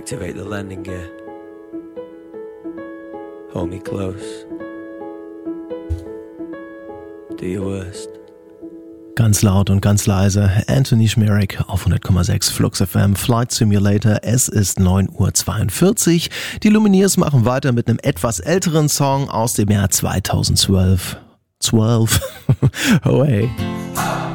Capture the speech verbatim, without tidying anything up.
Activate the landing gear. Hold me close. Do your worst. Ganz laut und ganz leise, Anthony Schmerik auf hundert Komma sechs Flux F M, Flight Simulator, es ist neun Uhr zweiundvierzig. Die Lumineers machen weiter mit einem etwas älteren Song aus dem Jahr zweitausendzwölf. zwölf. Oh hey.